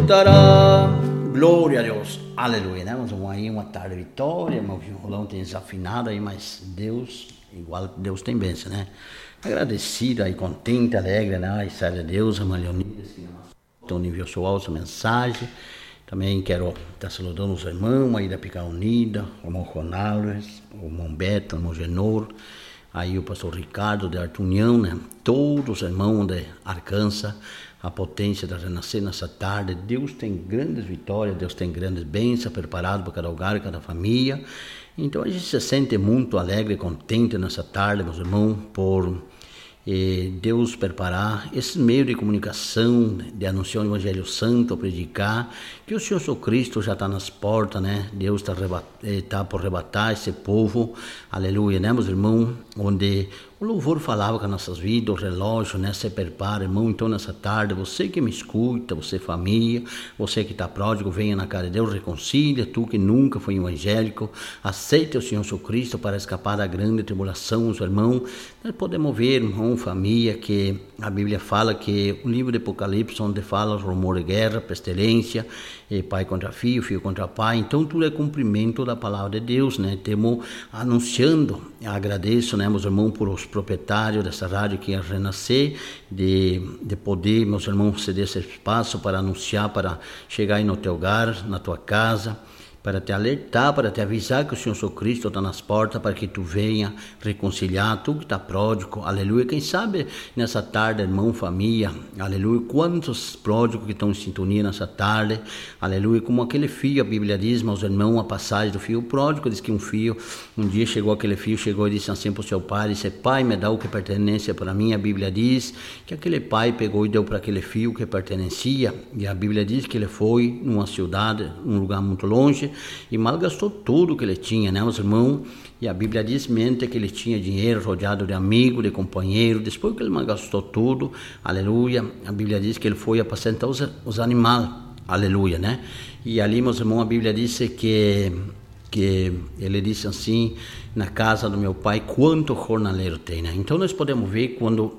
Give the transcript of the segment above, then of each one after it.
exultará. Glória a Deus, aleluia, né? Mas aí uma tarde de vitória, meu violão tem desafinado aí, mas Deus, igual Deus tem bênção, né? Agradecido aí, contente, alegre, né? Sai de Deus, a Leonidas, que nos enviou sua mensagem. Também quero estar saludando os irmãos aí da Picar Unida, o irmão Ronalves, o irmão Beto, o irmão Genor, aí o pastor Ricardo de Artunião, né? Todos os irmãos de Arkansas, a potência da renascer nessa tarde. Deus tem grandes vitórias, Deus tem grandes bênçãos preparadas para cada hogar, cada família. Então a gente se sente muito alegre e contente nessa tarde, meus irmãos, por Deus preparar esse meio de comunicação, de anunciar o Evangelho Santo, predicar, que o Senhor Jesus Cristo já está nas portas, né? Deus está por arrebatar esse povo, aleluia, né, meus irmãos? Onde o louvor falava com as nossas vidas, o relógio, né? Se prepara, irmão. Então, nessa tarde, você que me escuta, você família, você que está pródigo, venha na casa de Deus, reconcilia, tu que nunca foi evangélico, aceite o Senhor Jesus Cristo para escapar da grande tribulação, meus irmãos. Nós podemos ver, irmão, família, que a Bíblia fala que o livro de Apocalipse, onde fala o rumor de guerra, pestilência, pai contra filho, filho contra pai, então tudo é cumprimento da palavra de Deus, né? Temos anunciando, agradeço, né, meus irmãos, por os proprietários dessa rádio que ia renascer, de poder, meus irmãos, ceder esse espaço para anunciar, para chegar aí no teu hogar, na tua casa, para te alertar, para te avisar que o Senhor Jesus Cristo está nas portas, para que tu venha reconciliar, tu que está pródigo, aleluia. Quem sabe nessa tarde, irmão, família, aleluia, quantos pródigos que estão em sintonia nessa tarde, aleluia, como aquele filho, a Bíblia diz, meus irmãos, a passagem do filho pródigo, diz que um dia chegou e disse assim para o seu pai, disse, pai, me dá o que pertence para mim. A Bíblia diz que aquele pai pegou e deu para aquele filho o que pertencia, e a Bíblia diz que ele foi numa cidade, num lugar muito longe, e malgastou tudo que ele tinha, né, meus irmãos? E a Bíblia diz mente que ele tinha dinheiro rodeado de amigos, de companheiros. Depois que ele malgastou tudo, aleluia, a Bíblia diz que ele foi apacentar os animais, aleluia, né? E ali, meus irmãos, a Bíblia diz que ele disse assim, na casa do meu pai, quanto jornaleiro tem, né? Então nós podemos ver quando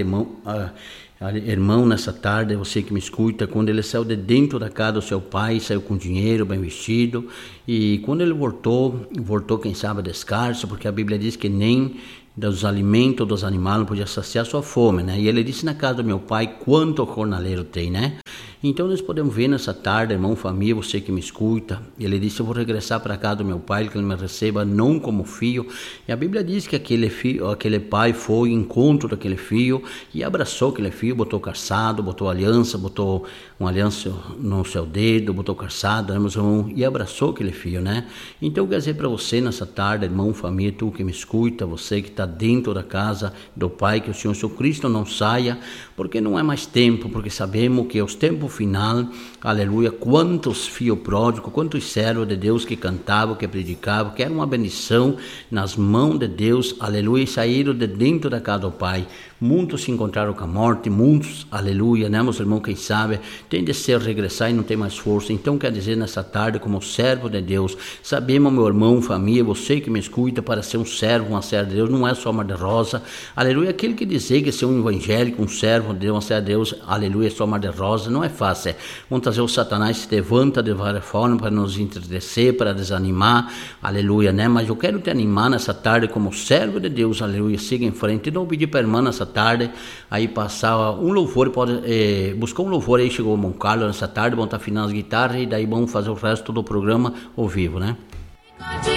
irmão, nessa tarde, você que me escuta, quando ele saiu de dentro da casa do seu pai, saiu com dinheiro, bem vestido, e quando ele voltou, quem sabe, descalço, porque a Bíblia diz que nem dos alimentos dos animais não podia saciar sua fome, né? E ele disse na casa do meu pai, quanto jornaleiro tem, né? Então nós podemos ver nessa tarde, irmão, família, você que me escuta, ele disse, eu vou regressar para a casa do meu pai, que ele me receba não como filho. E a Bíblia diz que aquele pai foi em encontro daquele filho e abraçou aquele filho, botou calçado, botou aliança, botou uma aliança no seu dedo, botou calçado, né, meus irmãos, e abraçou aquele filho, né? Então eu quero dizer para você nessa tarde, irmão, família, tu que me escuta, você que está dentro da casa do pai, que o Senhor Jesus Cristo não saia, porque não é mais tempo, porque sabemos que os tempos final, aleluia, quantos filhos pródigos, quantos servos de Deus que cantavam, que predicavam, que era uma bendição nas mãos de Deus, aleluia, e saíram de dentro da casa do Pai. Muitos se encontraram com a morte, muitos, aleluia, né, meus irmãos, quem sabe, tem de ser regressar e não tem mais força. Então, quer dizer, nessa tarde, como servo de Deus, sabemos, meu irmão, família, você que me escuta, para ser um servo, uma serva de Deus, não é só mar de rosa, aleluia, aquele que dizer que ser um evangélico, um servo de Deus, uma serva de Deus, aleluia, é só mar de rosa, não é fácil. Muitas vezes o Satanás se levanta de várias formas para nos entristecer, para desanimar, aleluia, né? Mas eu quero te animar nessa tarde como servo de Deus, aleluia, siga em frente. Não pedir para a irmã nessa tarde, aí passar um louvor, pode buscar um louvor, aí chegou o irmão Carlos nessa tarde, vão estar afinando as guitarras e daí vamos fazer o resto do programa ao vivo, né?